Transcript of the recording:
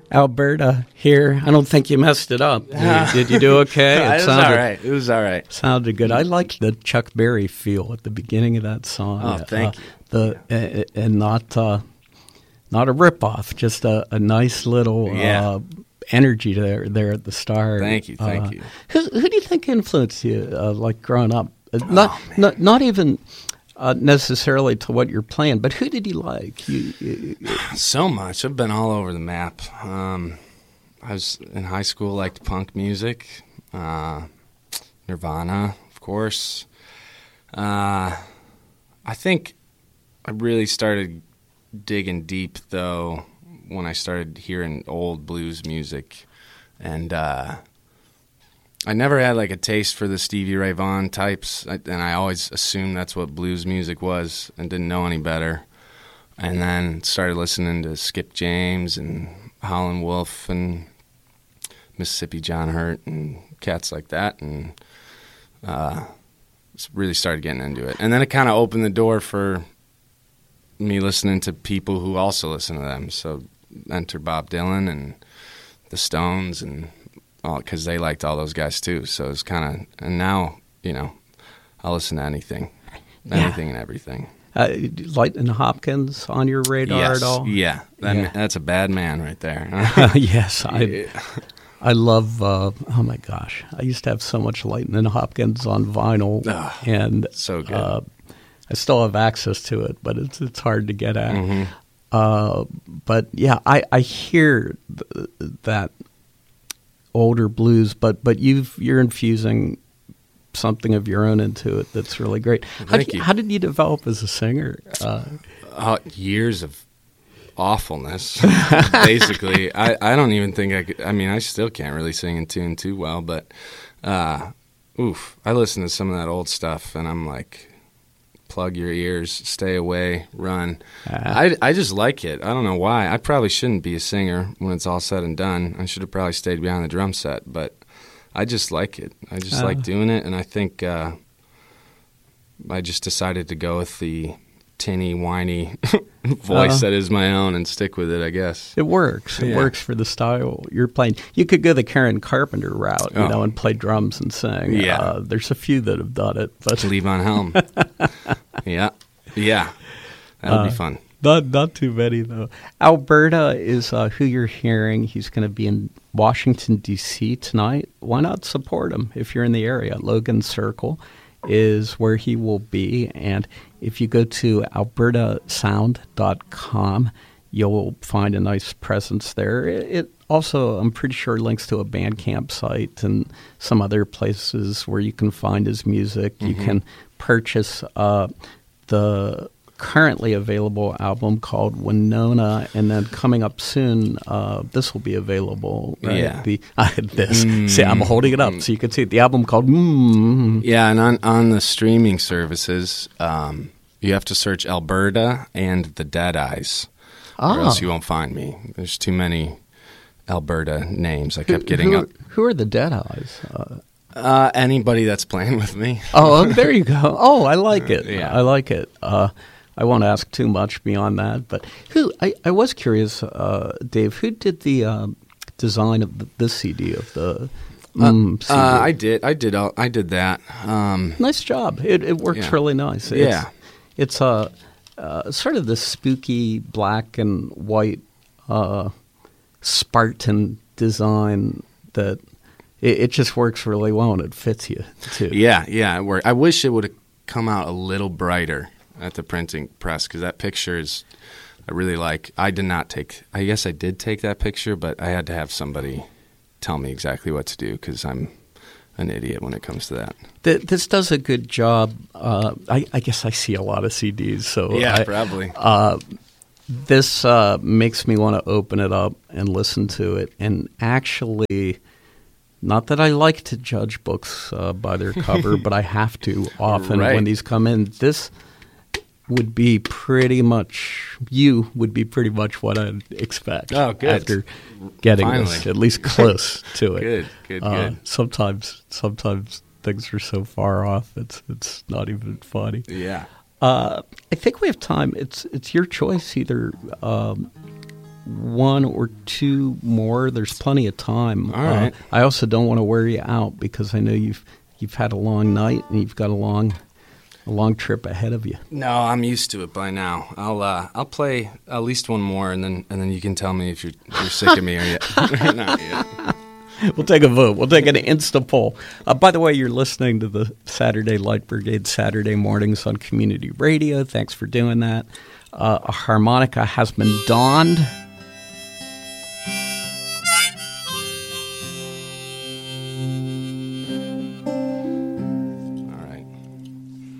Alberta here. I don't think you messed it up. Did you do okay? It was all right. It was all right. Sounded good. I liked the Chuck Berry feel at the beginning of that song. Oh, thank you. And not a ripoff, just a nice little energy there at the start. Thank you. Who do you think influenced you, like growing up? Not even necessarily to what you're playing, but who did you like? So much. I've been all over the map. I was in high school, liked punk music, Nirvana, of course. I think I really started digging deep, though, when I started hearing old blues music. And I never had like a taste for the Stevie Ray Vaughan types, and I always assumed that's what blues music was and didn't know any better. And then started listening to Skip James and Howlin' Wolf and Mississippi John Hurt and cats like that, and really started getting into it. And then it kind of opened the door for me listening to people who also listen to them. So enter Bob Dylan and the Stones, and because they liked all those guys too. So it's kind of, and now, I'll listen to anything and everything. Lightning Hopkins on your radar at all? Yeah. That's a bad man right there. Yes. I love, oh my gosh, I used to have so much Lightning Hopkins on vinyl. And so good. I still have access to it, but it's hard to get at. Mm-hmm. But yeah, I hear that older blues, but you're infusing something of your own into it that's really great. How did you develop as a singer? Years of awfulness, basically. I don't even think I could. I mean, I still can't really sing in tune too well, but I listen to some of that old stuff, and I'm like, plug your ears, stay away, run. I just like it. I don't know why. I probably shouldn't be a singer when it's all said and done. I should have probably stayed behind the drum set, but I just like it. I just like doing it, and I think I just decided to go with the tinny, whiny voice that is my own and stick with it, I guess. It works. It works for the style you're playing. You could go the Karen Carpenter route, and play drums and sing. Yeah. There's a few that have done it. But Levon Helm. Yeah. That would be fun. Not too many, though. Alberta is who you're hearing. He's going to be in Washington, D.C. tonight. Why not support him if you're in the area? Logan Circle is where he will be. And if you go to albertasound.com, you'll find a nice presence there. It also, I'm pretty sure, links to a Bandcamp site and some other places where you can find his music. Mm-hmm. You can purchase the currently available album called Winona, and then coming up soon, this will be available. Right? Yeah. See, I'm holding it up so you can see it. The album called Yeah, and on the streaming services, you have to search Alberta and the Dead Eyes, or else you won't find me. There's too many Alberta names. I kept getting up. Who are the Dead Eyes? Anybody that's playing with me. Oh, there you go. Oh, I like it. Yeah. I like it. I won't ask too much beyond that. But I was curious, Dave, who did the design of this CD of the CD? I did that. Nice job. It works really nice. It's sort of this spooky black and white Spartan design that it just works really well, and it fits you too. Yeah, it worked. I wish it would have come out a little brighter at the printing press, because that picture is, I really like. I guess I did take that picture, but I had to have somebody tell me exactly what to do, because I'm an idiot when it comes to that. This does a good job. I guess I see a lot of CDs, so yeah, probably. This makes me want to open it up and listen to it, and actually, not that I like to judge books by their cover, but I have to often when these come in. This would be pretty much what I'd expect. Oh, good. After getting this, at least close to it. Good. Sometimes things are so far off, it's not even funny. Yeah. I think we have time. It's your choice. Either one or two more. There's plenty of time. All right. I also don't want to wear you out because I know you've had a long night and you've got a long trip ahead of you. No, I'm used to it by now. I'll play at least one more, and then you can tell me if you're sick of me or yet. Not yet. We'll take a vote. We'll take an Insta poll. By the way, you're listening to the Saturday Light Brigade Saturday mornings on Community Radio. Thanks for doing that. A harmonica has been donned.